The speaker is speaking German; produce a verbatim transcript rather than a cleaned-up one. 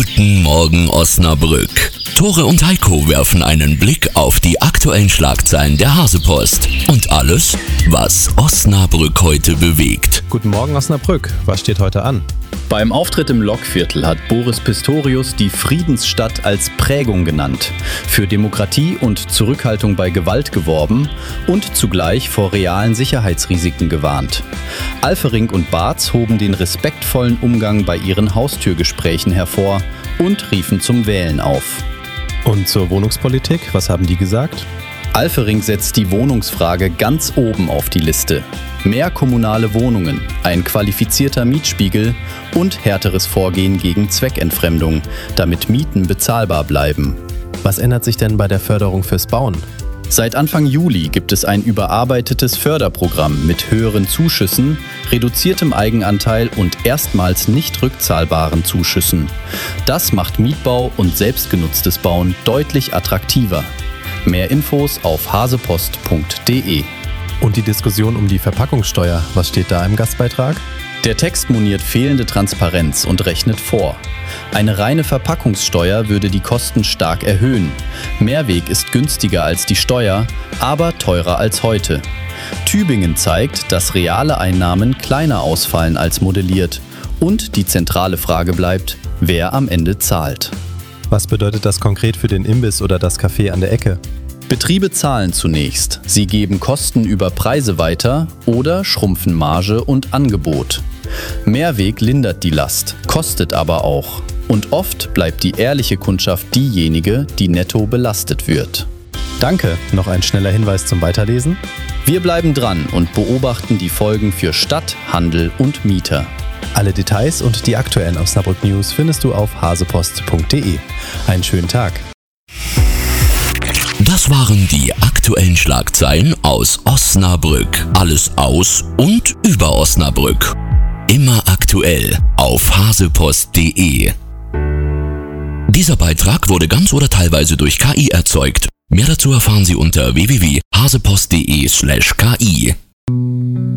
Guten Morgen Osnabrück. Tore und Heiko werfen einen Blick auf die aktuellen Schlagzeilen der Hasepost und alles, was Osnabrück heute bewegt. Guten Morgen Osnabrück, was steht heute an? Beim Auftritt im Lokviertel hat Boris Pistorius die Friedensstadt als Prägung genannt, für Demokratie und Zurückhaltung bei Gewalt geworben und zugleich vor realen Sicherheitsrisiken gewarnt. Alfering und Barz hoben den respektvollen Umgang bei ihren Haustürgesprächen hervor und riefen zum Wählen auf. Und zur Wohnungspolitik, was haben die gesagt? Alfering setzt die Wohnungsfrage ganz oben auf die Liste. Mehr kommunale Wohnungen, ein qualifizierter Mietspiegel und härteres Vorgehen gegen Zweckentfremdung, damit Mieten bezahlbar bleiben. Was ändert sich denn bei der Förderung fürs Bauen? Seit Anfang Juli gibt es ein überarbeitetes Förderprogramm mit höheren Zuschüssen, reduziertem Eigenanteil und erstmals nicht rückzahlbaren Zuschüssen. Das macht Mietbau und selbstgenutztes Bauen deutlich attraktiver. Mehr Infos auf hasepost punkt de. Und die Diskussion um die Verpackungssteuer, was steht da im Gastbeitrag? Der Text moniert fehlende Transparenz und rechnet vor. Eine reine Verpackungssteuer würde die Kosten stark erhöhen. Mehrweg ist günstiger als die Steuer, aber teurer als heute. Tübingen zeigt, dass reale Einnahmen kleiner ausfallen als modelliert. Und die zentrale Frage bleibt, wer am Ende zahlt. Was bedeutet das konkret für den Imbiss oder das Café an der Ecke? Betriebe zahlen zunächst. Sie geben Kosten über Preise weiter oder schrumpfen Marge und Angebot. Mehrweg lindert die Last, kostet aber auch. Und oft bleibt die ehrliche Kundschaft diejenige, die netto belastet wird. Danke. Noch ein schneller Hinweis zum Weiterlesen? Wir bleiben dran und beobachten die Folgen für Stadt, Handel und Mieter. Alle Details und die aktuellen Osnabrück News findest du auf hasepost punkt de. Einen schönen Tag. Das waren die aktuellen Schlagzeilen aus Osnabrück. Alles aus und über Osnabrück. Immer aktuell auf hasepost punkt de. Dieser Beitrag wurde ganz oder teilweise durch K I erzeugt. Mehr dazu erfahren Sie unter w w w punkt hasepost punkt de slash k i.